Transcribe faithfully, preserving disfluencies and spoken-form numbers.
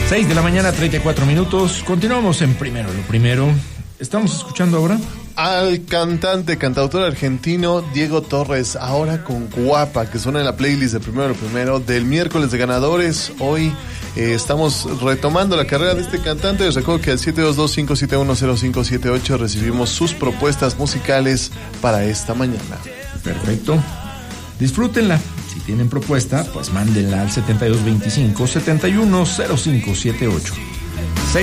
seis de la mañana, treinta y cuatro minutos. Continuamos en Primero lo Primero. Estamos escuchando ahora al cantante, cantautor argentino Diego Torres, ahora con Guapa, que suena en la playlist de Primero lo Primero del miércoles de ganadores. Hoy eh, estamos retomando la carrera de este cantante. Les recuerdo que al siete dos dos, cinco siete uno, cero cinco siete ocho recibimos sus propuestas musicales para esta mañana. Perfecto. Disfrútenla. Si tienen propuesta, pues mándenla al setenta y dos veinticinco, setenta y uno, cero cinco siete ocho.